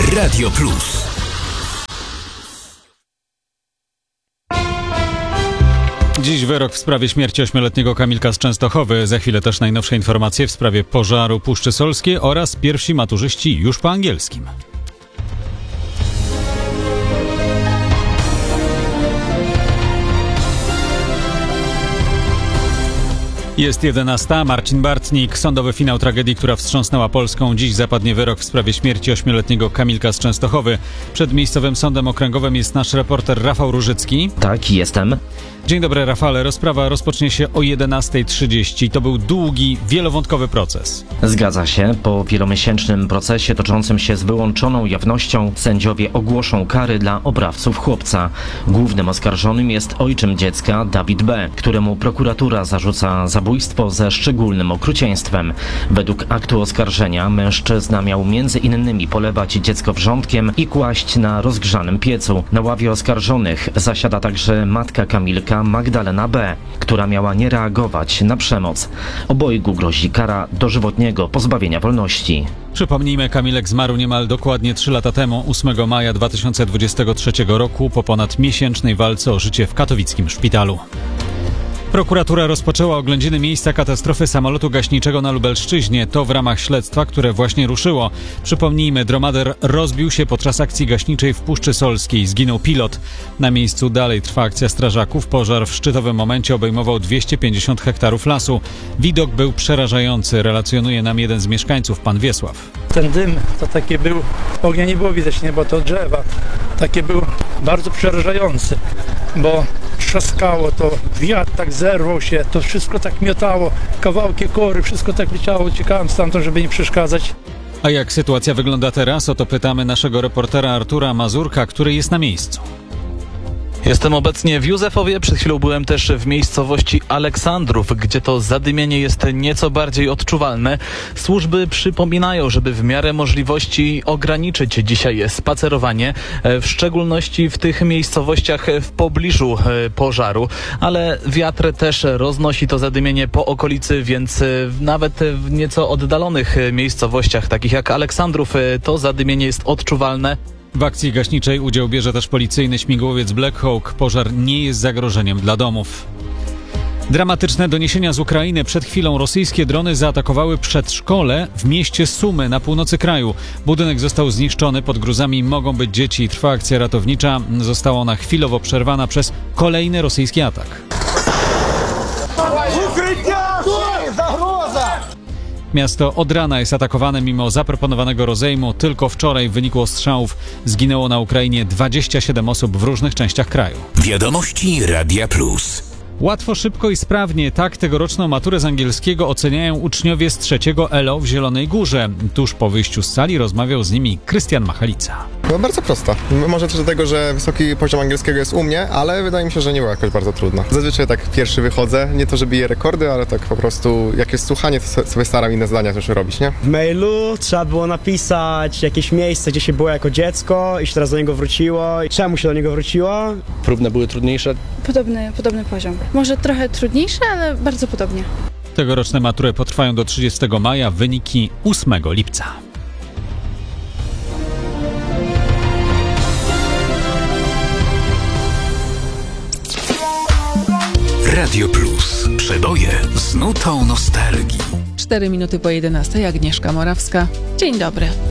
Radio Plus. Dziś wyrok w sprawie śmierci 8-letniego Kamilka z Częstochowy. Za chwilę też najnowsze informacje w sprawie pożaru Puszczy Solskiej oraz pierwsi maturzyści już po angielskim. Jest 11. Marcin Bartnik. Sądowy finał tragedii, która wstrząsnęła Polską. Dziś zapadnie wyrok w sprawie śmierci 8-letniego Kamilka z Częstochowy. Przed miejscowym sądem okręgowym jest nasz reporter Rafał Różycki. Tak, jestem. Dzień dobry, Rafale. Rozprawa rozpocznie się o 11:30. To był długi, wielowątkowy proces. Zgadza się. Po wielomiesięcznym procesie toczącym się z wyłączoną jawnością sędziowie ogłoszą kary dla oprawców chłopca. Głównym oskarżonym jest ojczym dziecka Dawid B., któremu prokuratura zarzuca zabójstwo ze szczególnym okrucieństwem. Według aktu oskarżenia mężczyzna miał m.in. polewać dziecko wrzątkiem i kłaść na rozgrzanym piecu. Na ławie oskarżonych zasiada także matka Kamilka, Magdalena B., która miała nie reagować na przemoc. Obojgu grozi kara dożywotniego pozbawienia wolności. Przypomnijmy, Kamilek zmarł niemal dokładnie 3 lata temu, 8 maja 2023 roku, po ponad miesięcznej walce o życie w katowickim szpitalu. Prokuratura rozpoczęła oględziny miejsca katastrofy samolotu gaśniczego na Lubelszczyźnie. To w ramach śledztwa, które właśnie ruszyło. Przypomnijmy, dromader rozbił się podczas akcji gaśniczej w Puszczy Solskiej. Zginął pilot. Na miejscu dalej trwa akcja strażaków. Pożar w szczytowym momencie obejmował 250 hektarów lasu. Widok był przerażający, relacjonuje nam jeden z mieszkańców, pan Wiesław. Ten dym to taki był, ognia nie było widać, nie, bo to drzewa. Taki był bardzo przerażający, bo trzaskało to, wiatr tak zerwał się, to wszystko tak miotało, kawałki kory, wszystko tak leciało, uciekałem stamtąd, żeby nie przeszkadzać. A jak sytuacja wygląda teraz? O to pytamy naszego reportera Artura Mazurka, który jest na miejscu. Jestem obecnie w Józefowie, przed chwilą byłem też w miejscowości Aleksandrów, gdzie to zadymienie jest nieco bardziej odczuwalne. Służby przypominają, żeby w miarę możliwości ograniczyć dzisiaj spacerowanie, w szczególności w tych miejscowościach w pobliżu pożaru, ale wiatr też roznosi to zadymienie po okolicy, więc nawet w nieco oddalonych miejscowościach, takich jak Aleksandrów, to zadymienie jest odczuwalne. W akcji gaśniczej udział bierze też policyjny śmigłowiec Black Hawk. Pożar nie jest zagrożeniem dla domów. Dramatyczne doniesienia z Ukrainy. Przed chwilą rosyjskie drony zaatakowały przedszkole w mieście Sumy na północy kraju. Budynek został zniszczony, pod gruzami mogą być dzieci. Trwa akcja ratownicza. Została ona chwilowo przerwana przez kolejny rosyjski atak. Miasto od rana jest atakowane mimo zaproponowanego rozejmu. Tylko wczoraj w wyniku ostrzałów zginęło na Ukrainie 27 osób w różnych częściach kraju. Wiadomości Radia Plus. Łatwo, szybko i sprawnie. Tak tegoroczną maturę z angielskiego oceniają uczniowie z 3. ELO w Zielonej Górze. Tuż po wyjściu z sali rozmawiał z nimi Krystian Machalica. No bardzo prosta. Może też dlatego, że wysoki poziom angielskiego jest u mnie, ale wydaje mi się, że nie była jakoś bardzo trudna. Zazwyczaj tak pierwszy wychodzę, nie to, że biję rekordy, ale tak po prostu jak jest słuchanie, to sobie staram inne zdania też robić, nie? W mailu trzeba było napisać jakieś miejsce, gdzie się było jako dziecko i się teraz do niego wróciło. Czemu się do niego wróciło? Próbne były trudniejsze? Podobny poziom. Może trochę trudniejsze, ale bardzo podobnie. Tegoroczne matury potrwają do 30 maja, wyniki 8 lipca. Radio Plus. Przeboje z nutą nostalgii. 4 minuty po 11. Agnieszka Morawska. Dzień dobry.